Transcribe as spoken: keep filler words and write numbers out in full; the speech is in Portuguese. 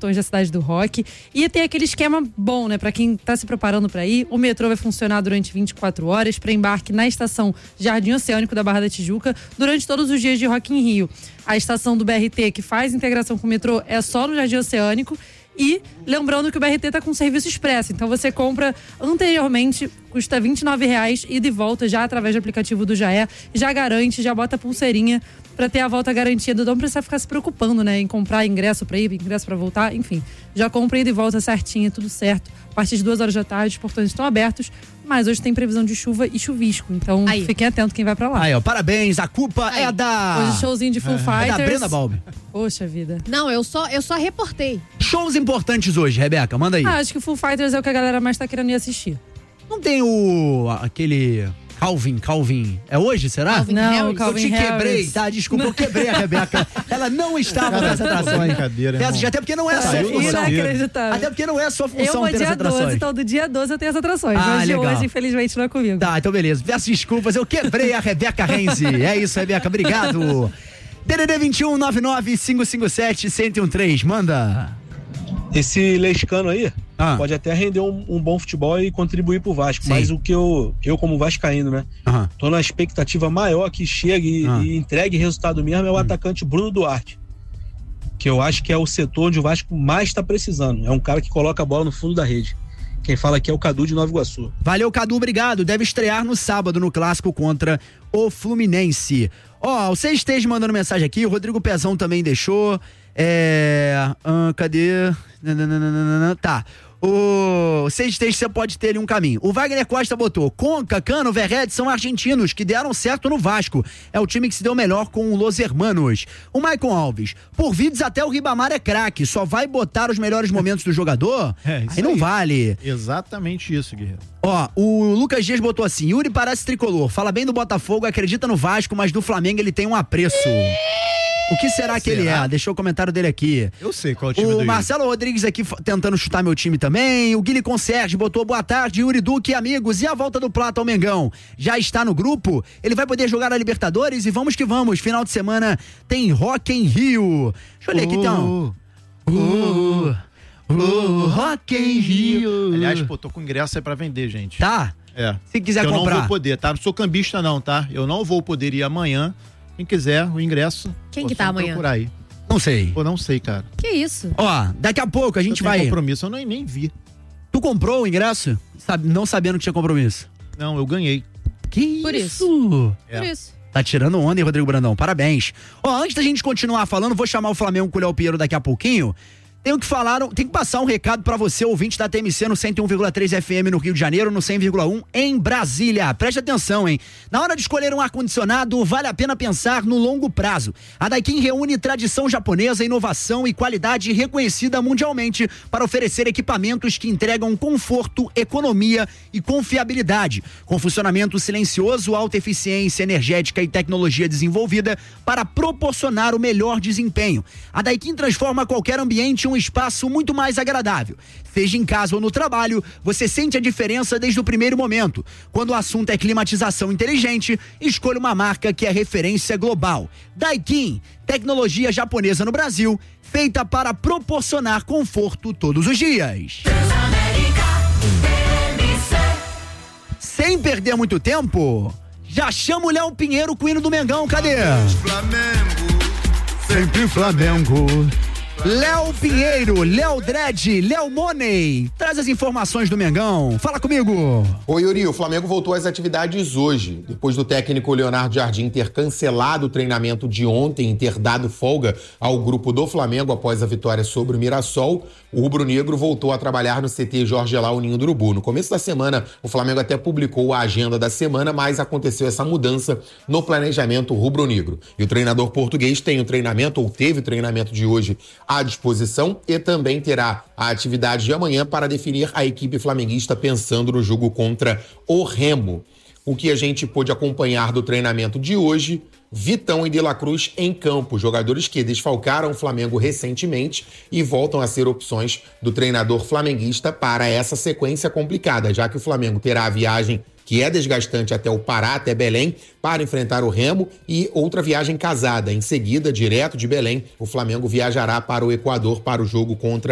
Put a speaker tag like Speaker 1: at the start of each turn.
Speaker 1: portões da Cidade do Rock. E tem aquele esquema bom, né? Pra quem tá se preparando pra ir, o metrô vai funcionar durante vinte e quatro horas para embarque na estação Jardim Oceânico da Barra da Tijuca durante todos os dias de Rock in Rio. A estação do B R T, que faz integração com o metrô, é só no Jardim Oceânico. E lembrando que o B R T tá com serviço expresso, então você compra anteriormente, custa vinte e nove reais, ida e volta já através do aplicativo do Jaé, já garante, já bota a pulseirinha pra ter a volta garantida, não precisa ficar se preocupando, né, em comprar ingresso pra ir, ingresso pra voltar, enfim, já compra ida e volta certinho, tudo certo. A partir de duas horas da tarde, os portões estão abertos, mas hoje tem previsão de chuva e chuvisco, então aí, fiquem atentos quem vai pra lá.
Speaker 2: Aí, ó, parabéns, a culpa aí é da...
Speaker 1: Hoje showzinho de Foo é. Fighters.
Speaker 2: É da Brenda Balbi.
Speaker 1: Poxa vida.
Speaker 3: Não, eu só, eu só reportei.
Speaker 2: Shows importantes hoje, Rebeca, manda aí.
Speaker 1: Ah, acho que o Foo Fighters é o que a galera mais tá querendo ir assistir.
Speaker 2: Não tem o... aquele... Calvin, Calvin. É hoje, será?
Speaker 1: Calvin não, Harris. Calvin
Speaker 2: Eu te quebrei,
Speaker 1: Harris.
Speaker 2: tá? Desculpa, eu quebrei a Rebeca. Ela não estava nas atrações.
Speaker 4: Brincadeira,
Speaker 2: Até porque não é a sua função.
Speaker 1: Inacreditável.
Speaker 2: Até porque não é a sua função
Speaker 1: eu vou
Speaker 2: ter
Speaker 1: dia
Speaker 2: as atrações.
Speaker 1: doze, então do dia doze eu tenho as atrações.
Speaker 2: Ah,
Speaker 1: mas de
Speaker 2: legal.
Speaker 1: hoje, infelizmente, não é comigo.
Speaker 2: Tá, então beleza. Peço desculpas, eu quebrei a Rebeca Renzi. É isso, Rebeca, obrigado. D D D vinte e um, nove nove cinco cinco sete, um zero um três, manda.
Speaker 5: Esse Lescano aí
Speaker 2: ah.
Speaker 5: pode até render um, um bom futebol e contribuir pro Vasco, Sim. mas o que eu, eu como vascaíno, né,
Speaker 2: uhum.
Speaker 5: tô na expectativa maior que chegue e, uhum. e entregue resultado mesmo é o uhum. atacante Bruno Duarte, que eu acho que é o setor onde o Vasco mais tá precisando, é um cara que coloca a bola no fundo da rede. Quem fala aqui é o Cadu de Nova Iguaçu.
Speaker 2: Valeu, Cadu, obrigado. Deve estrear no sábado no clássico contra o Fluminense. Ó, oh, você esteja mandando mensagem aqui, o Rodrigo Pezão também deixou. É. Ah, cadê? Nananana, tá. O seis três você pode ter ali um caminho. O Wagner Costa botou: Conca, Cano, Verred são argentinos que deram certo no Vasco. É o time que se deu melhor com o Los Hermanos. O Maicon Alves: por vídeos até o Ribamar é craque, só vai botar os melhores momentos do jogador?
Speaker 4: É,
Speaker 2: aí não aí. vale.
Speaker 4: Exatamente isso, Guerreiro.
Speaker 2: Ó, o Lucas Dias botou assim: Yuri parece tricolor, fala bem do Botafogo, acredita no Vasco, mas do Flamengo ele tem um apreço. O que será que será? ele é? Deixou o comentário dele aqui.
Speaker 4: Eu sei qual é o time
Speaker 2: o
Speaker 4: do Yuri.
Speaker 2: O Marcelo Rodrigues aqui tentando chutar meu time também. O Guilherme Conserge botou boa tarde, Yuri Duque e amigos. E a volta do Plata ao Mengão? Já está no grupo? Ele vai poder jogar na Libertadores? E vamos que vamos. Final de semana tem Rock em Rio. Deixa eu ler aqui então. Uh, uh, uh, uh, Rock em Rio.
Speaker 4: Aliás, pô, tô com ingresso aí pra vender, gente.
Speaker 2: Tá?
Speaker 4: É.
Speaker 2: Se quiser
Speaker 4: eu
Speaker 2: comprar.
Speaker 4: Eu não vou poder, tá? Não sou cambista não, tá? Eu não vou poder ir amanhã. Quem quiser, o ingresso.
Speaker 3: Quem que tá amanhã?
Speaker 4: Procurar aí.
Speaker 2: Não sei.
Speaker 4: Pô, não sei, cara.
Speaker 3: Que isso?
Speaker 2: Ó, daqui a pouco a gente
Speaker 4: eu
Speaker 2: vai...
Speaker 4: compromisso, eu nem, nem vi.
Speaker 2: Tu comprou o ingresso? Sabe, não sabendo que tinha compromisso?
Speaker 4: Não, eu ganhei.
Speaker 2: Que
Speaker 3: Por
Speaker 2: isso?
Speaker 3: isso.
Speaker 2: É.
Speaker 3: Por isso.
Speaker 2: Tá tirando onda, hein, Rodrigo Brandão? Parabéns. Ó, antes da gente continuar falando, vou chamar o Flamengo com o Léo Pinheiro daqui a pouquinho. Tenho que falar, tem que passar um recado pra você, ouvinte da T M C no cento e um vírgula três F M no Rio de Janeiro, no cem vírgula um em Brasília. Preste atenção, hein? Na hora de escolher um ar-condicionado, vale a pena pensar no longo prazo. A Daikin reúne tradição japonesa, inovação e qualidade reconhecida mundialmente para oferecer equipamentos que entregam conforto, economia e confiabilidade, com funcionamento silencioso, alta eficiência energética e tecnologia desenvolvida para proporcionar o melhor desempenho. A Daikin transforma qualquer ambiente em um espaço muito mais agradável. Seja em casa ou no trabalho, você sente a diferença desde o primeiro momento. Quando o assunto é climatização inteligente, escolha uma marca que é referência global. Daikin, tecnologia japonesa no Brasil, feita para proporcionar conforto todos os dias. Sem perder muito tempo, já chama o Léo Pinheiro com o hino do Mengão, cadê?
Speaker 6: Flamengo,
Speaker 2: sempre Flamengo. Léo Pinheiro, Léo Dredd, Léo Money, traz as informações do Mengão. Fala comigo.
Speaker 7: Oi, Yuri, o Flamengo voltou às atividades hoje, depois do técnico Leonardo Jardim ter cancelado o treinamento de ontem e ter dado folga ao grupo do Flamengo após a vitória sobre o Mirassol. O rubro-negro voltou a trabalhar no C T Jorge Elal Ninho do Urubu. No começo da semana, o Flamengo até publicou a agenda da semana, mas aconteceu essa mudança no planejamento rubro-negro. E o treinador português tem o treinamento, ou teve o treinamento de hoje à disposição e também terá a atividade de amanhã para definir a equipe flamenguista pensando no jogo contra o Remo. O que a gente pôde acompanhar do treinamento de hoje: Vitão e De La Cruz em campo, jogadores que desfalcaram o Flamengo recentemente e voltam a ser opções do treinador flamenguista para essa sequência complicada, já que o Flamengo terá a viagem que é desgastante até o Pará, até Belém, para enfrentar o Remo, e outra viagem casada. Em seguida, direto de Belém, o Flamengo viajará para o Equador para o jogo contra